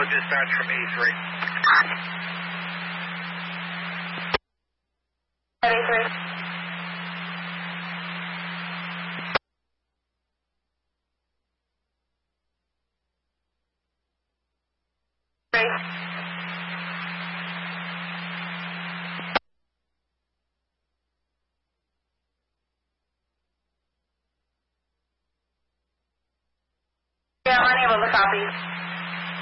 dispatch from A3. A3. Yeah, I'm unable to copy.